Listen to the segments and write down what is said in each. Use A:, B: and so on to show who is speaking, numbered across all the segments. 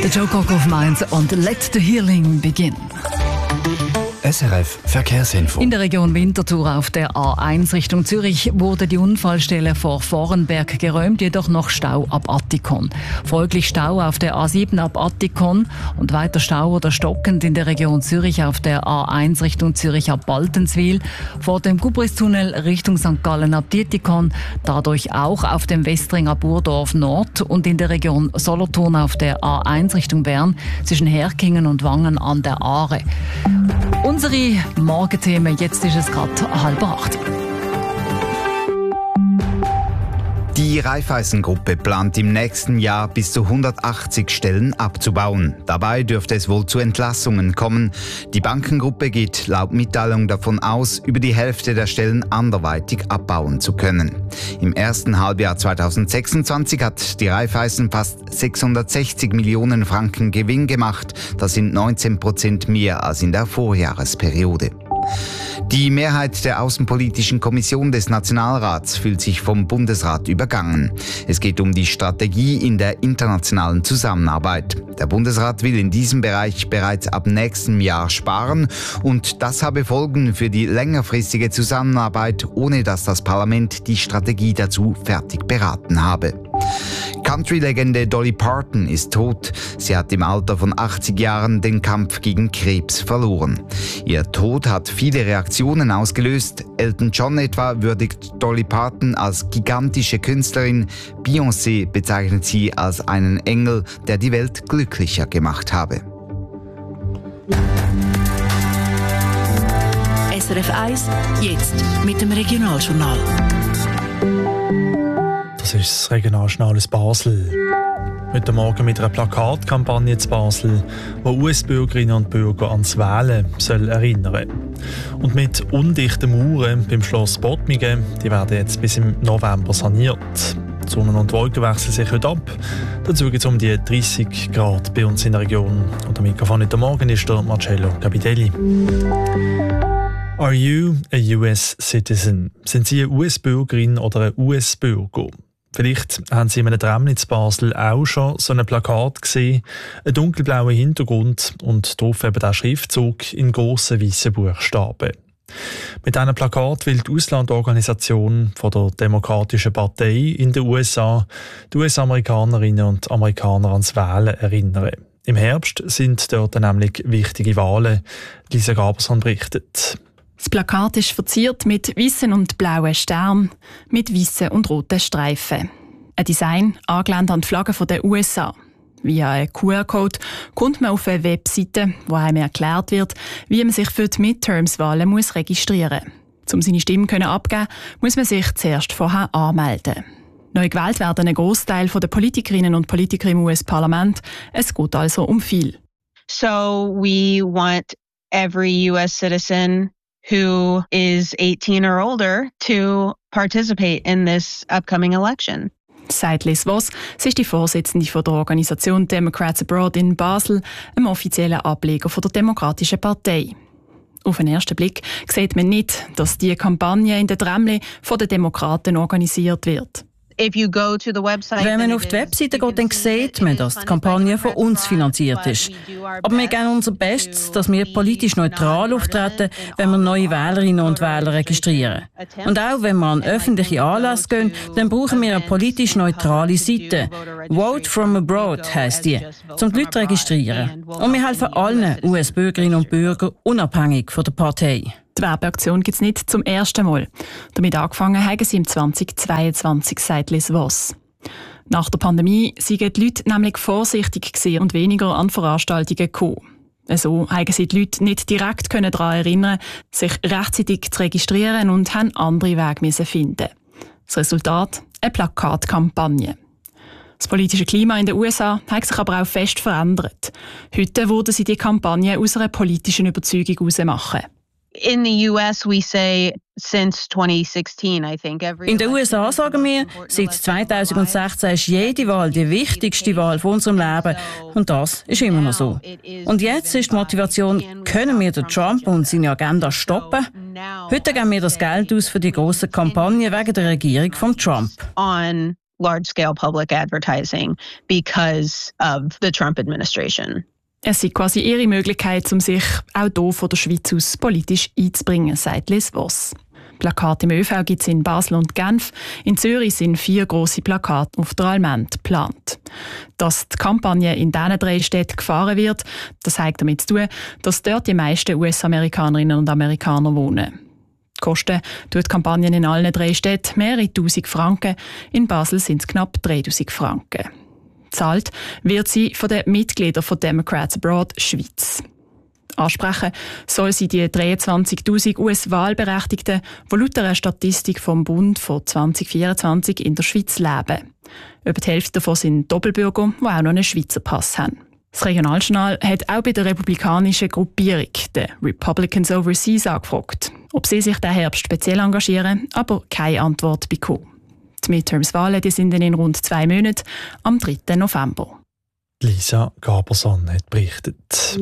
A: Der Joe Cocker auf Mainz und Let the Healing begin.
B: SRF Verkehrsinfo.
A: In der Region Winterthur auf der A1 Richtung Zürich wurde die Unfallstelle vor Vorenberg geräumt, jedoch noch Stau ab Attikon. Folglich Stau auf der A7 ab Attikon und weiter Stau oder stockend in der Region Zürich auf der A1 Richtung Zürich ab Baltenswil, vor dem Gubristunnel Richtung St. Gallen ab Dietikon, dadurch auch auf dem Westring ab Urdorf Nord und in der Region Solothurn auf der A1 Richtung Bern zwischen Herkingen und Wangen an der Aare. Unsere Morgenthemen, jetzt ist es gerade 7:30.
B: Die Raiffeisen-Gruppe plant im nächsten Jahr bis zu 180 Stellen abzubauen. Dabei dürfte es wohl zu Entlassungen kommen. Die Bankengruppe geht laut Mitteilung davon aus, über die Hälfte der Stellen anderweitig abbauen zu können. Im ersten Halbjahr 2026 hat die Raiffeisen fast 660 Millionen Franken Gewinn gemacht. Das sind 19% mehr als in der Vorjahresperiode. Die Mehrheit der Außenpolitischen Kommission des Nationalrats fühlt sich vom Bundesrat übergangen. Es geht um die Strategie in der internationalen Zusammenarbeit. Der Bundesrat will in diesem Bereich bereits ab nächstem Jahr sparen und das habe Folgen für die längerfristige Zusammenarbeit, ohne dass das Parlament die Strategie dazu fertig beraten habe. Country-Legende Dolly Parton ist tot. Sie hat im Alter von 80 Jahren den Kampf gegen Krebs verloren. Ihr Tod hat viele Reaktionen ausgelöst. Elton John etwa würdigt Dolly Parton als gigantische Künstlerin. Beyoncé bezeichnet sie als einen Engel, der die Welt glücklicher gemacht habe.
C: SRF 1, jetzt mit dem Regionaljournal.
D: Das ist das Regionaljournal aus Basel. Heute Morgen mit einer Plakatkampagne zu Basel, die US-Bürgerinnen und Bürger ans Wählen soll erinnern. Und mit undichten Mauern beim Schloss Bottmingen, die werden jetzt bis im November saniert. Die Sonne und Wolken wechseln sich heute ab. Dazu geht es um die 30 Grad bei uns in der Region. Und am Mikrofon heute Morgen ist der Marcello Capitelli. Are you a US citizen? Sind Sie eine US-Bürgerin oder ein US-Bürger? Vielleicht haben Sie in einem Tram in Basel auch schon so ein Plakat gesehen, einen dunkelblauen Hintergrund und drauf eben der Schriftzug in grossen weißen Buchstaben. Mit diesem Plakat will die Auslandorganisation von der Demokratischen Partei in den USA die US-Amerikanerinnen und Amerikaner ans Wählen erinnern. Im Herbst sind dort nämlich wichtige Wahlen. Lisa Gaberson berichtet.
E: Das Plakat ist verziert mit weißen und blauen Sternen, mit weißen und roten Streifen. Ein Design angelehnt an die Flagge der USA. Via einen QR-Code kommt man auf eine Webseite, wo einem erklärt wird, wie man sich für die Midterms-Wahlen registrieren muss. Um seine Stimme abzugeben, muss man sich zuerst vorher anmelden. Neu gewählt werden ein Großteil der Politikerinnen und Politiker im US-Parlament. Es geht also um viel.
F: So we want every US citizen who is 18 or older to participate in this upcoming election.
E: Sagt Liz Voss, sie ist die Vorsitzende der Organisation Democrats Abroad in Basel, einem offiziellen Ableger der Demokratischen Partei. Auf den ersten Blick sieht man nicht, dass diese Kampagne in den Tramli von den Demokraten organisiert wird.
G: Wenn man auf die Webseite geht, dann sieht man, dass die Kampagne von uns finanziert ist. Aber wir geben unser Bestes, dass wir politisch neutral auftreten, wenn wir neue Wählerinnen und Wähler registrieren. Und auch wenn wir an öffentliche Anlässe gehen, dann brauchen wir eine politisch neutrale Seite. Vote from Abroad heisst die, um die Leute zu registrieren. Und wir helfen allen US-Bürgerinnen und Bürgern, unabhängig von der Partei.
E: Die Werbeaktion gibt es nicht zum ersten Mal. Damit angefangen haben sie im 2022, sagt Liz Voss. Nach der Pandemie seien die Leute nämlich vorsichtig gewesen und weniger an Veranstaltungen gekommen. So haben sie die Leute nicht direkt daran erinnern, sich rechtzeitig zu registrieren und haben andere Wege finden. Das Resultat? Eine Plakatkampagne. Das politische Klima in den USA hat sich aber auch fest verändert. Heute würden sie die Kampagne aus einer politischen Überzeugung heraus machen.
F: In the US we say since 2016, I think
G: In den USA sagen wir, seit 2016 ist jede Wahl die wichtigste Wahl von unserem Leben. Und das ist immer noch so. Und jetzt ist die Motivation, können wir den Trump und seine Agenda stoppen? Heute geben wir das Geld aus für die grossen Kampagne wegen der Regierung von Trump.
F: On large-scale public advertising because of the Trump administration.
E: Es ist quasi ihre Möglichkeit, um sich auch hier von der Schweiz aus politisch einzubringen, sagt Liz Voss. Plakate im ÖV gibt es in Basel und Genf. In Zürich sind 4 grosse Plakate auf der Allmend geplant. Dass die Kampagne in diesen 3 Städten gefahren wird, das hat damit zu tun, dass dort die meisten US-Amerikanerinnen und Amerikaner wohnen. Die Kosten tut die Kampagne in allen 3 Städten mehrere tausend Franken. In Basel sind es knapp 3000 Franken. Zahlt wird sie von den Mitgliedern von Democrats Abroad Schweiz. Ansprechen soll sie die 23'000 US-Wahlberechtigten, die laut einer Statistik vom Bund von 2024 in der Schweiz leben. Über die Hälfte davon sind Doppelbürger, die auch noch einen Schweizer Pass haben. Das Regionaljournal hat auch bei der republikanischen Gruppierung, den Republicans Overseas, angefragt, ob sie sich diesen Herbst speziell engagieren, aber keine Antwort bekommen. Die Midterms-Wahlen sind dann in rund 2 Monaten, am 3. November.
D: Lisa Gaberson hat berichtet.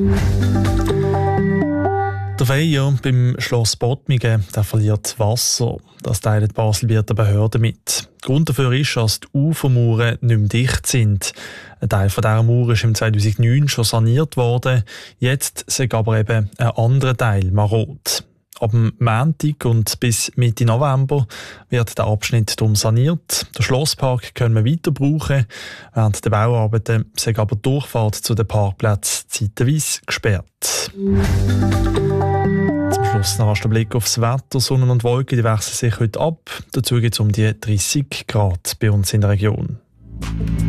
D: Der Weiher beim Schloss Bottmingen, der verliert Wasser. Das teilen die Baselbieter Behörden mit. Grund dafür ist, dass die Ufermauern nicht mehr dicht sind. Ein Teil dieser Mauer ist im 2009 schon saniert worden. Jetzt ist aber eben ein anderer Teil marod. Ab dem Montag und bis Mitte November wird der Abschnitt darum saniert. Den Schlosspark können wir weiter brauchen. Während der Bauarbeiten ist aber die Durchfahrt zu den Parkplätzen zeitweise gesperrt. Zum Schluss noch der Blick aufs Wetter. Sonne und Wolken die wechseln sich heute ab. Dazu geht es um die 30 Grad bei uns in der Region.